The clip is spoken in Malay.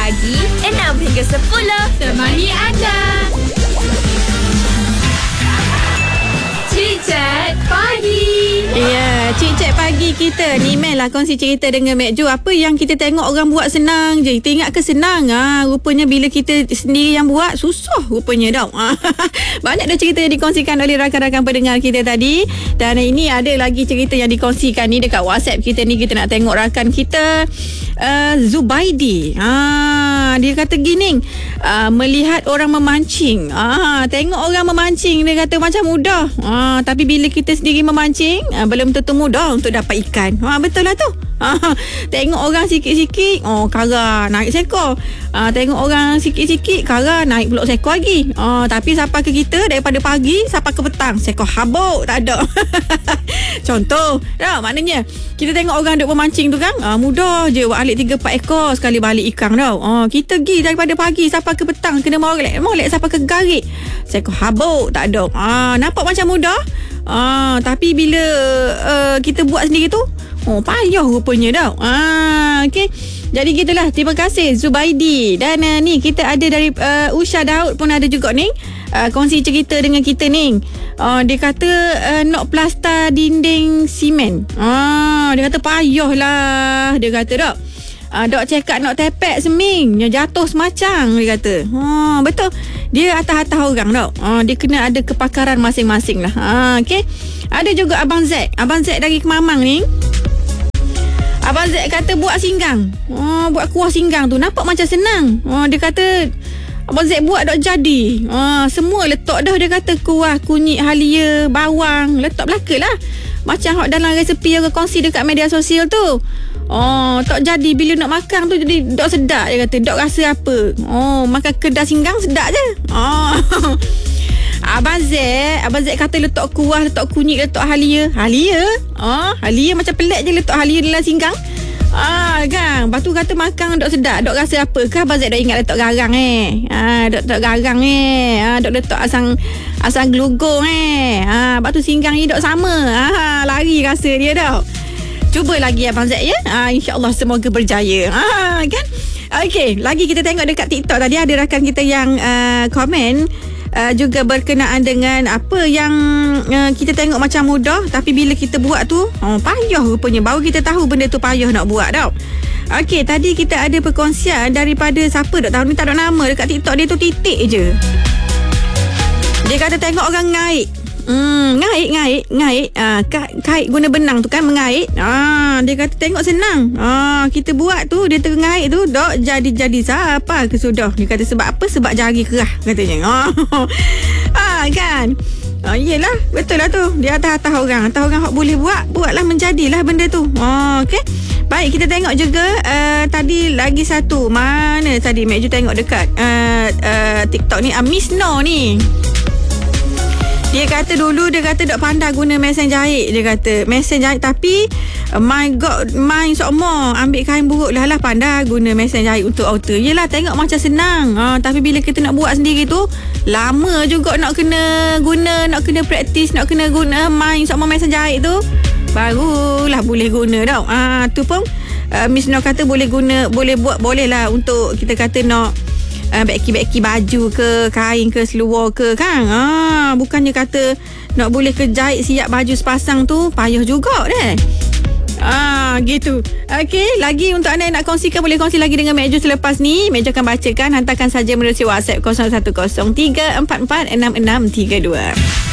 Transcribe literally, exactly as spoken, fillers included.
pagi enam hingga sepuluh. Temani anda. Cik-cik pagi. Ya, cik-cik pagi kita ni Mel lah kongsi cerita dengan Mek Jo. Apa yang kita tengok orang buat senang je. Kita ingat ke senang? Ha, rupanya bila kita sendiri yang buat, susah rupanya tau. Ha, banyak dah cerita yang dikongsikan oleh rakan-rakan pendengar kita tadi. Dan ini ada lagi cerita yang dikongsikan ni dekat WhatsApp kita ni. Kita nak tengok rakan kita uh, Zubaidi. Ha, dia kata gini, uh, melihat orang memancing. Ha, tengok orang memancing, dia kata macam mudah. Ha, tapi bila kita sendiri memancing, ha, belum tentu mudah untuk dapat ikan. Ha, betul lah tu. Ha, tengok orang sikit-sikit, oh kara naik seekor. Ha, tengok orang sikit-sikit, kara naik pula seekor lagi. Ha, tapi sampai ke kita daripada pagi sampai ke petang, seekor habuk tak ada. Contoh, tak, maknanya kita tengok orang duk memancing tu kan, ha, mudah je buat alik tiga empat ekor sekali balik ikan tau. Ha, kita pergi daripada pagi sampai ke petang kena molek, molek sampai ke garit, seekor habuk tak ada. Ha, nampak macam mudah. Ah, tapi bila uh, kita buat sendiri tu, oh payah rupanya tau. Ah, okey. Jadi gitulah. Terima kasih Zubaidi. Dan uh, ni kita ada dari uh, Usha Daud pun ada juga ni. Uh, kongsi cerita dengan kita ni. Uh, dia kata uh, nak plaster dinding simen. Ah, dia kata payah lah. Dia kata tak. Uh, dok cakap nak tepek seming, yang jatuh semacam, dia kata. Ha, betul. Dia atas-atas orang tau. Ha, dia kena ada kepakaran masing-masing lah. Ha, okay. Ada juga Abang Z. Abang Z dari Kemamang ni. Abang Z kata buat singgang. Ha, buat kuah singgang tu. Nampak macam senang. Ha, dia kata Abang Z buat dok jadi. Ha, semua letak dah. Dia kata kuah, kunyit, halia, bawang. Letak belaka lah. Macam hot dalam resepi yang kongsi dekat media sosial tu. Oh, tak jadi bila nak makan tu jadi dok sedap, dia kata. Dok rasa apa? Oh, makan kedai singgang sedap je. Oh. Abang Z, Abang Z kata letak kuah, letak kunyit, letak halia. Halia? Oh, halia macam pelik je letak halia dalam singgang. Ah, kan. Lepas tu kata makan dok sedap, dok rasa apa? Ke Abang Z dah ingat letak garang eh. Ah, dok letak garang eh. Ah, dok letak asam asam glugong eh. Ah, lepas tu singgang ni dok sama. Ah, lari rasa dia dah. Cuba lagi Abang Z ya. Ah, InsyaAllah semoga berjaya. Ah, kan? Okey, lagi kita tengok dekat TikTok tadi ada rakan kita yang uh, komen uh, juga berkenaan dengan apa yang uh, kita tengok macam mudah, tapi bila kita buat tu, oh, payah rupanya. Baru kita tahu benda tu payah nak buat tau. Okey, tadi kita ada perkongsian daripada siapa tak tahu ni, tak ada nama dekat TikTok dia tu, titik je. Dia kata tengok orang ngait. Hmm, ngait, ngait, ngait. Ah, kait guna benang tu kan, mengait. Ah, dia kata tengok senang. Ah, kita buat tu, dia terngait tu, dok jadi-jadi siapa ke sudah. Dia kata sebab apa? Sebab jari kerah katanya. Ah, ah kan. Ah, yelah, betul lah tu. Dia atas-atas orang. Atas orang hak boleh buat, buatlah menjadilah benda tu. Ah, okey. Baik, kita tengok juga uh, tadi lagi satu. Mana tadi Mek Ju tengok dekat uh, uh, TikTok ni, uh, Miss No ni. Dia kata dulu dia kata dok pandai guna mesin jahit. Dia kata mesin jahit, tapi uh, my god, my sokmo ambil kain buruk lah lah pandai guna mesin jahit untuk outer. Yelah, tengok macam senang. Ha, tapi bila kita nak buat sendiri tu, lama juga nak kena guna, nak kena praktis, nak kena guna my sokmo mesin jahit tu. Barulah boleh guna tau. Ha, tu pun uh, Miss No kata boleh guna, boleh buat, boleh lah untuk kita kata nak Uh, beki-beki baju ke, kain ke, seluar ke kan. Ah, bukannya kata nak boleh ke jahit siap baju sepasang tu payah juga deh. Ah, gitu. Okey, lagi untuk anda yang nak kongsikan, boleh kongsi lagi dengan Mek Jo selepas ni. Mek Jo akan bacakan, hantarkan saja melalui WhatsApp kosong satu kosong tiga empat empat enam enam tiga dua.